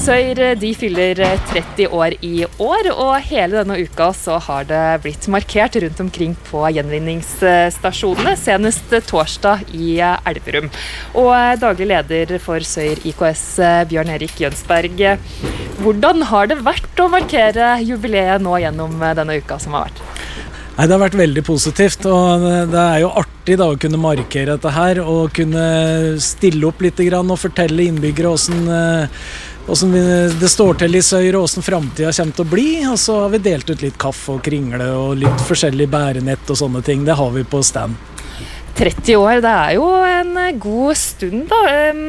Søyr, de fyller 30 år i år, og hele denne uka så har det blitt markert rundt omkring på gjenvinningsstasjonene, senest torsdag i Elverum. Og daglig leder for Søyr IKS, Bjørn Erik Jønsberg, hvordan har det vært å markere jubileet nå gjennom denne uka som har vært? Nei, det har vært veldig positivt, og det er jo artig da å kunne markere dette her, og kunne stille opp litt grann og fortelle innbyggere hvordan det står til i Søyr, og hvordan fremtiden kommer til å bli. Og så har vi delt ut litt kaffe og kringle og litt forskjellig bærenett og sånne ting. Det har vi på stand. 30 år, det er jo en god stund da.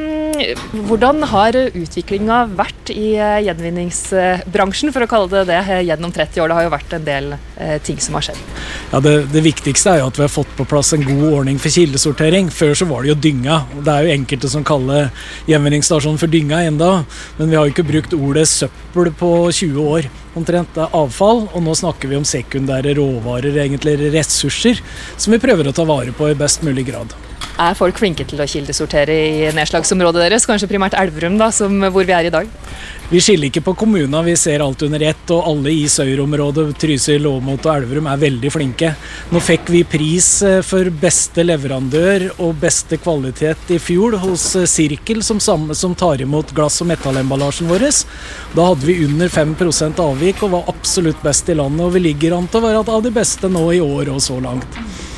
Hvordan har utviklingen vært i gjenvinningsbransjen, for å kalle det det, gjennom 30 år? Det har jo vært en del ting som har skjedd. Ja, det viktigste er jo at vi har fått på plass en god ordning for kildesortering. Før så var det jo dynga. Det er jo enkelte som kaller gjenvinningsstasjonen for dynga enda, men vi har jo ikke brukt ordet søppel på 20 år. Omtrent det er avfall, og nå snakker vi om sekundære råvarer, egentlig ressurser, som vi prøver å ta vare på i best mulig grad. Er folk flinke til å kildesortere i nedslagsområdet deres, kanskje primært Elverum da, hvor vi er i dag? Vi skiller ikke på kommuner, vi ser alt under ett, og alle i Søyr-området, Trysil, Låmot og Elverum er veldig flinke. Nå fikk vi pris for beste leverandør og beste kvalitet i fjor hos Sirkel, som tar imot glass- og metallemballasjen vår. Da hadde vi under 5% avvik og var absolutt best i landet, og vi ligger an til å være av de beste nå i år og så langt.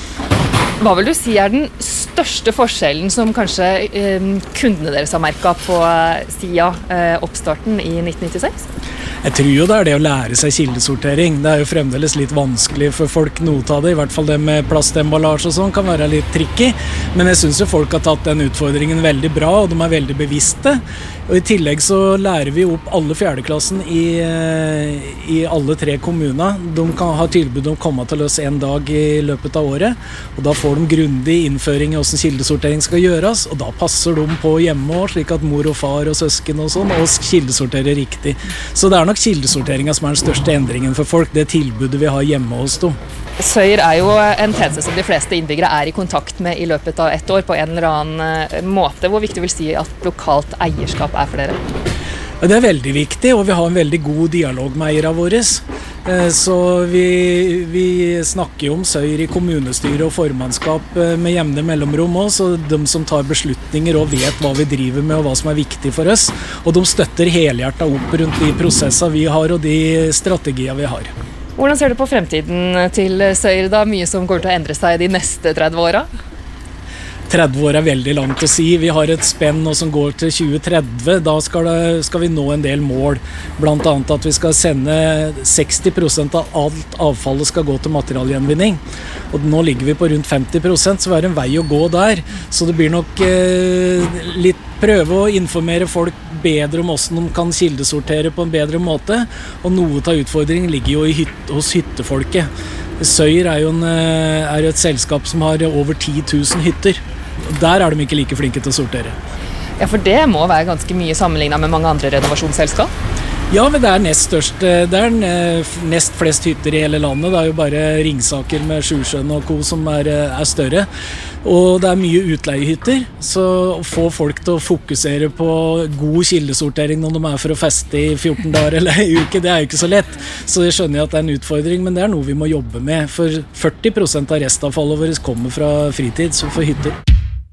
Hva vil du si er den største forskjellen som kanskje kundene deres har merket på siden oppstarten i 1996? Jeg tror jo det er det å lære seg kildesortering. Det er jo fremdeles litt vanskelig for folk noe av det, i hvert fall det med plastemballasje og sånn kan være litt tricky, men jeg synes jo folk har tatt den utfordringen veldig bra, og de er veldig bevisste. Og i tillegg så lærer vi opp alle fjerdeklassen i alle 3 kommuner. De kan ha tilbud om å komme til oss en dag i løpet av året, og da får de grundig innføring i hvordan kildesortering skal gjøres, og da passer de på hjemme også, slik at mor og far og søsken og sånn, og kildesorterer riktig. Så det er nok kildesorteringen som er den største endringen for folk, det tilbudet vi har hjemme hos dem. Søyr er jo en tjeneste som de fleste innbyggere er i kontakt med i løpet av et år på en eller annen måte. Hvor viktig vil si at lokalt eierskap er for dere? Det er veldig viktig, og vi har en veldig god dialog med eierne våre. Så vi snakker jo om Søyr i kommunestyre og formannskap med jevne mellomrom også, så de som tar beslutninger og vet hva vi driver med og hva som er viktig for oss, og de støtter helhjertet opp rundt de prosesser vi har og de strategier vi har. Hvordan ser du på fremtiden til Søyr da? Mye som kommer til å endre seg de neste 30 årene? 30 år er veldig langt å si. Vi har et spenn nå som går til 2030. Da skal vi nå en del mål. Blant annet at vi skal sende 60% av alt avfallet skal gå til materialgjenvinning. Og nå ligger vi på rundt 50%, så vi har en vei å gå der. Så det blir nok litt prøve å informere folk bedre om hvordan de kan kildesortere på en bedre måte. Og noe av utfordringen ligger jo hos hyttefolket. Søyr er jo et selskap som har over 10 000 hytter. Der er de ikke like flinke til å sortere. Ja, for det må være ganske mye sammenlignet med mange andre renovasjonsselskap? Ja, men det er nest flest hytter i hele landet. Det er jo bare Ringsaker med Sjusjøen og Co som er større. Og det er mye utleiehytter, så å få folk til å fokusere på god kildesortering når de er for å feste i 14 dager eller en uke, det er jo ikke så lett. Så jeg skjønner at det er en utfordring, men det er noe vi må jobbe med. For 40% av restavfallet vårt kommer fra fritid, så for hytter.